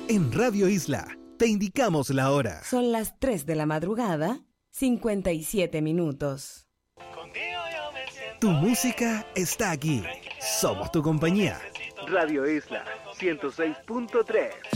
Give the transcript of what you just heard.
En Radio Isla te indicamos la hora. Son las 3 de la madrugada, 57 minutos. Tu música está aquí. Somos tu compañía. Radio Isla 106.3.